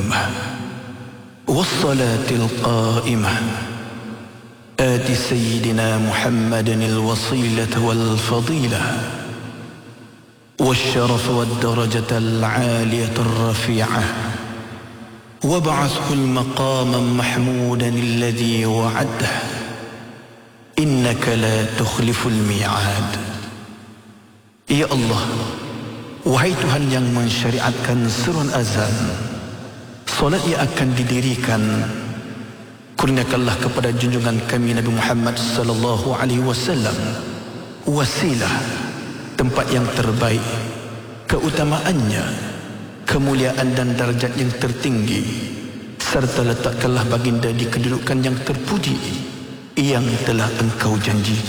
القيمة والصلاة القائمة آت سيدنا محمد الوصيلة والفضيلة والشرف والدرجة العالية الرفيعة وابعثه المقام محمودا الذي وعده إنك لا تخلف الميعاد. Ya Allah, wahai Tuhan yang mensyariatkan seruan azan, solat yang akan didirikan, kurniakanlah kepada junjungan kami Nabi Muhammad sallallahu alaihi wasallam wasilah, tempat yang terbaik, keutamaannya, kemuliaan dan darjat yang tertinggi, serta letakkanlah baginda di kedudukan yang terpuji yang telah engkau janjikan.